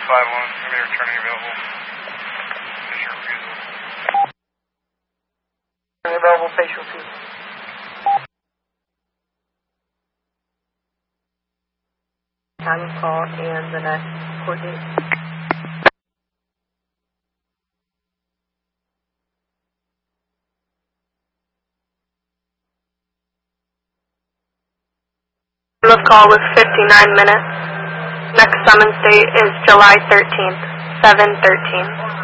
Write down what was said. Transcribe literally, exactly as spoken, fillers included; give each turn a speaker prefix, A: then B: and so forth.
A: five one, going to be returning available. Facial refusal.
B: Available facial refusal. Time of call and the next court date. Time of call was fifty-nine minutes. Next summons date is July thirteenth, seven thirteen.